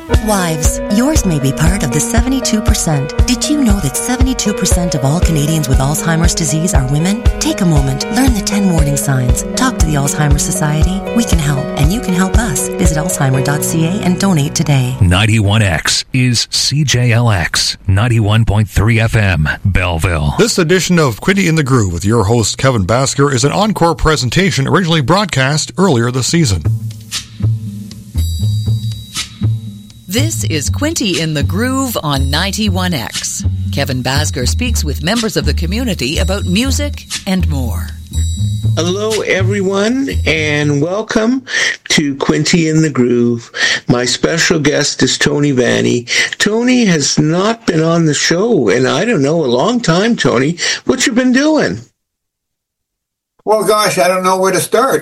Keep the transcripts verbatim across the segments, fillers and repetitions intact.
Wives, yours may be part of the seventy-two percent. Did you know that seventy-two percent of all Canadians with Alzheimer's disease are women? Take a moment, learn the ten warning signs. Talk to the Alzheimer's Society. We can help, and you can help us. Visit alzheimer dot c a and donate today. ninety-one X is C J L X, ninety-one point three F M, Belleville. This edition of Quinte in the Groove with your host, Kevin Basker, is an encore presentation originally broadcast earlier this season. This is Quinte in the Groove on ninety-one X. Kevin Basker speaks with members of the community about music and more. Hello, everyone, and welcome to Quinte in the Groove. My special guest is Tony Vanni. Tony has not been on the show in, I don't know, a long time, Tony. What you been doing? Well, gosh, I don't know where to start.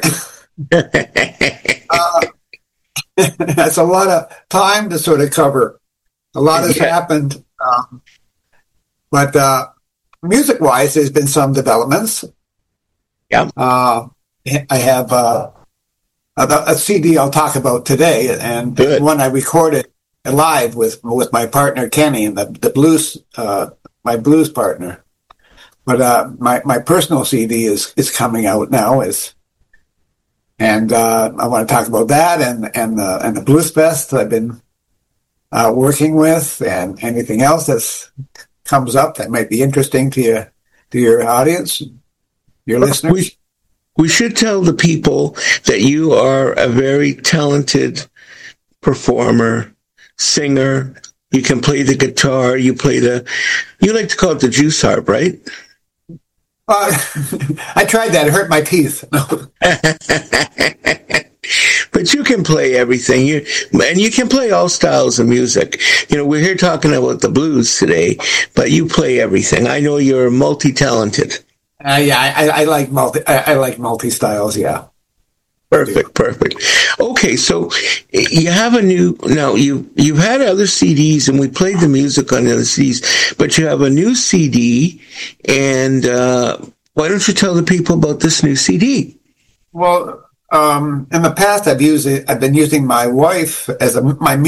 uh, That's a lot of time to sort of cover. A lot has yeah. happened. Um, but uh, music-wise, there's been some developments. Yeah. Uh, I have uh, a, a C D I'll talk about today, and Good. one I recorded live with with my partner Kenny, and the, the blues, uh, my blues partner. But uh, my my personal C D is is coming out now. Is And uh, I want to talk about that and and the and the Blues Fest I've been uh, working with, and anything else that comes up that might be interesting to you, to your audience, your listeners. We, we should tell the people that you are a very talented performer, singer. You can play the guitar. You play the. You like to call it the juice harp, right? Uh, I tried that. It hurt my teeth. But you can play everything. You and you can play all styles of music. You know, we're here talking about the blues today, but you play everything. I know you're multi-talented. Uh, yeah, I, I like multi. I, I like multi-styles. Yeah. Perfect, perfect. Okay, so you have a new, now you, you've had other C Ds and we played the music on the other C Ds, but you have a new C D, and uh, why don't you tell the people about this new C D? Well, um, in the past I've used it, I've been using my wife as a, my